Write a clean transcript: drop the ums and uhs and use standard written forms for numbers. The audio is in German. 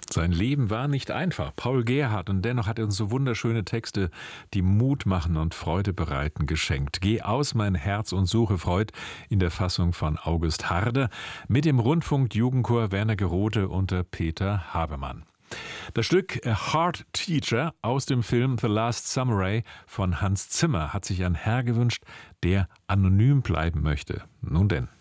Sein Leben war nicht einfach. Paul Gerhardt, und dennoch hat er uns so wunderschöne Texte, die Mut machen und Freude bereiten, geschenkt. Geh aus mein Herz und suche Freud in der Fassung von August Harder mit dem Rundfunk-Jugendchor Werner Gerode unter Peter Habermann. Das Stück A Hard Teacher aus dem Film The Last Samurai von Hans Zimmer hat sich ein Herr gewünscht, der anonym bleiben möchte. Nun denn.